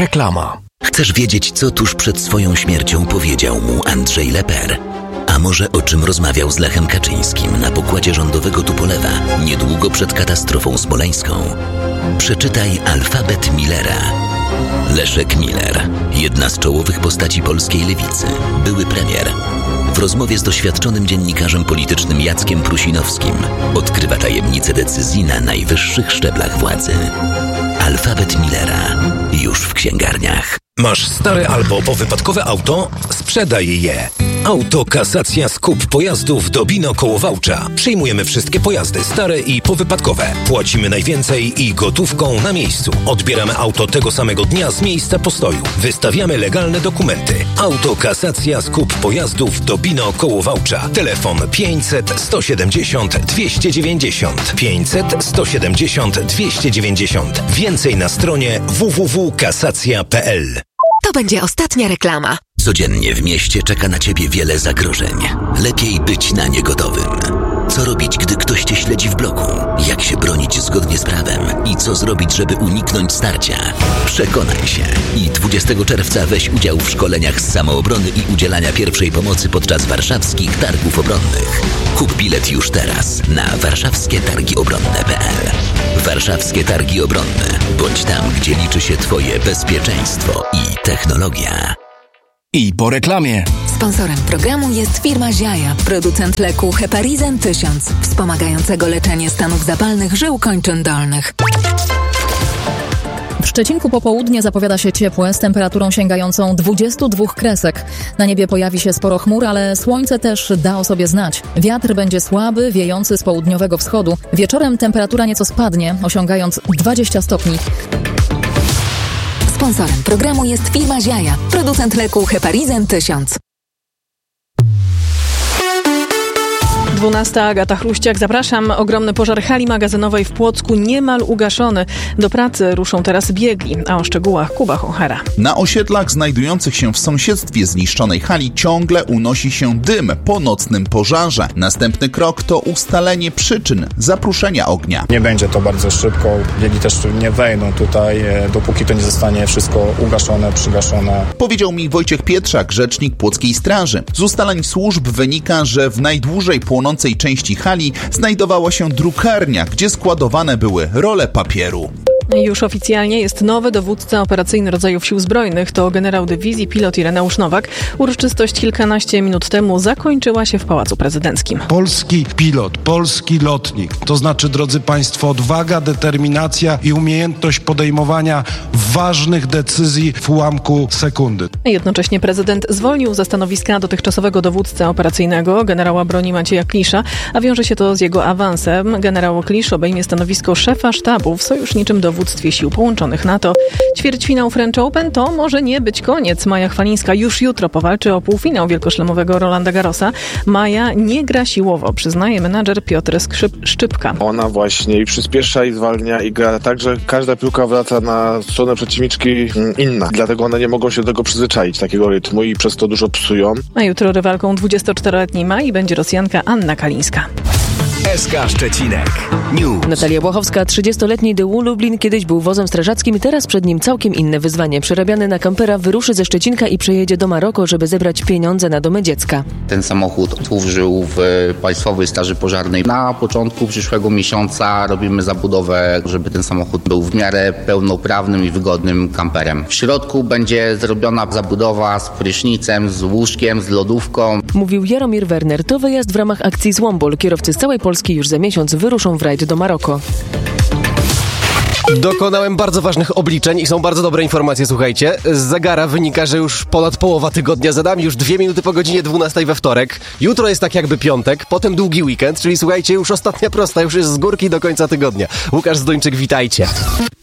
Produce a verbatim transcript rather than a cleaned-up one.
Reklama. Chcesz wiedzieć, co tuż przed swoją śmiercią powiedział mu Andrzej Leper? A może o czym rozmawiał z Lechem Kaczyńskim na pokładzie rządowego Tupolewa niedługo przed katastrofą smoleńską? Przeczytaj Alfabet Millera. Leszek Miller, jedna z czołowych postaci polskiej lewicy, były premier. W rozmowie z doświadczonym dziennikarzem politycznym Jackiem Prusinowskim odkrywa tajemnice decyzji na najwyższych szczeblach władzy. Alfabet Millera. Już w księgarniach. Masz stare albo powypadkowe auto? Sprzedaj je. Autokasacja Skup Pojazdów do Bino koło Wałcza. Przyjmujemy wszystkie pojazdy stare i powypadkowe. Płacimy najwięcej i gotówką na miejscu. Odbieramy auto tego samego dnia z miejsca postoju. Wystawiamy legalne dokumenty. Autokasacja Skup Pojazdów do Bino koło Wałcza. Telefon pięćset sto siedemdziesiąt dwieście dziewięćdziesiąt. pięćset sto siedemdziesiąt dwieście dziewięćdziesiąt. Więcej na stronie w w w kropka kasacja kropka p l. To będzie ostatnia reklama. Codziennie w mieście czeka na ciebie wiele zagrożeń. Lepiej być na nie gotowym. Co robić, gdy ktoś cię śledzi w bloku? Jak się bronić zgodnie z prawem? I co zrobić, żeby uniknąć starcia? Przekonaj się. I dwudziestego czerwca weź udział w szkoleniach z samoobrony i udzielania pierwszej pomocy podczas warszawskich targów obronnych. Kup bilet już teraz na warszawskie targi obronne kropka p l. Warszawskie Targi Obronne. Bądź tam, gdzie liczy się twoje bezpieczeństwo i technologia. I po reklamie. Sponsorem programu jest firma Ziaja, producent leku Heparizen tysiąc, wspomagającego leczenie stanów zapalnych żył kończyn dolnych. W Szczecinku popołudnie zapowiada się ciepłe z temperaturą sięgającą dwudziestu dwóch kresek. Na niebie pojawi się sporo chmur, ale słońce też da o sobie znać. Wiatr będzie słaby, wiejący z południowego wschodu. Wieczorem temperatura nieco spadnie, osiągając dwadzieścia stopni. Sponsorem programu jest firma Ziaja, producent leku Heparizen tysiąc. dwunasta, Agata Chruściak, zapraszam. Ogromny pożar hali magazynowej w Płocku niemal ugaszony. Do pracy ruszą teraz biegli, a o szczegółach Kuba Honchara. Na osiedlach znajdujących się w sąsiedztwie zniszczonej hali ciągle unosi się dym po nocnym pożarze. Następny krok to ustalenie przyczyn zapruszenia ognia. Nie będzie to bardzo szybko, biegli też nie wejdą tutaj, dopóki to nie zostanie wszystko ugaszone, przygaszone. Powiedział mi Wojciech Pietrzak, rzecznik Płockiej Straży. Z ustaleń służb wynika, że w najdłużej płonącej części hali znajdowała się drukarnia, gdzie składowane były role papieru. Już oficjalnie jest nowy dowódca operacyjny rodzajów Sił Zbrojnych. To generał dywizji, pilot Ireneusz Nowak. Uroczystość kilkanaście minut temu zakończyła się w Pałacu Prezydenckim. Polski pilot, polski lotnik. To znaczy, drodzy Państwo, odwaga, determinacja i umiejętność podejmowania ważnych decyzji w ułamku sekundy. Jednocześnie prezydent zwolnił ze stanowiska dotychczasowego dowódcę operacyjnego, generała broni Macieja Klisza, a wiąże się to z jego awansem. Generał Klisz obejmie stanowisko szefa sztabu w sojuszniczym dowództwie Sił Połączonych NATO. Ćwierćfinał French Open to może nie być koniec. Maja Chwalińska już jutro powalczy o półfinał wielkoszlemowego Rolanda Garrosa. Maja nie gra siłowo, przyznaje menadżer Piotr Skrzyp- Szczypka. Ona właśnie i przyspiesza, i zwalnia, i gra tak, że każda piłka wraca na stronę przeciwniczki inna. Dlatego one nie mogą się do tego przyzwyczaić, takiego rytmu, i przez to dużo psują. A jutro rywalką dwudziestoczteroletniej Mai będzie Rosjanka Anna Kalińska. S K Szczecinek News. Natalia Błachowska, trzydziestoletni Dyłu Lublin kiedyś był wozem strażackim, teraz przed nim całkiem inne wyzwanie. Przerabiany na kampera wyruszy ze Szczecinka i przejedzie do Maroko, żeby zebrać pieniądze na domy dziecka. Ten samochód służył w Państwowej Straży Pożarnej. Na początku przyszłego miesiąca robimy zabudowę, żeby ten samochód był w miarę pełnoprawnym i wygodnym kamperem. W środku będzie zrobiona zabudowa z prysznicem, z łóżkiem, z lodówką. Mówił Jaromir Werner. To wyjazd w ramach akcji Złombol. Kierowcy z całej Polski już za miesiąc wyruszą w rajd do Maroko. Dokonałem bardzo ważnych obliczeń i są bardzo dobre informacje, słuchajcie. Z zegara wynika, że już ponad połowa tygodnia za nami, już dwie minuty po godzinie dwunastej we wtorek. Jutro jest tak jakby piątek, potem długi weekend, czyli słuchajcie, już ostatnia prosta, już jest z górki do końca tygodnia. Łukasz Zdończyk, witajcie.